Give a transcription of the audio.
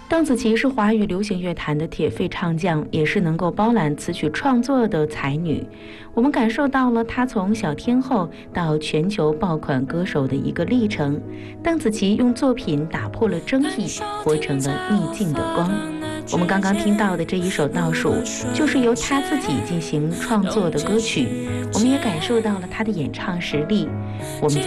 邓紫棋是华语流行乐坛的铁肺唱将，也是能够包揽词曲创作的才女。我们感受到了她从小天后到全球爆款歌手的一个历程。邓紫棋用作品打破了争议，活成了逆境的光。我们刚刚听到的这一首倒数，就是由她自己进行创作的歌曲。我们也感受到了她的演唱实力。我们在